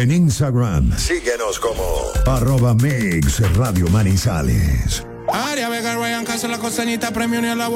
En Instagram, síguenos como @Mix Radio Manizales. Aria Vega, Ryan Castro, la costeñita, premio ni a la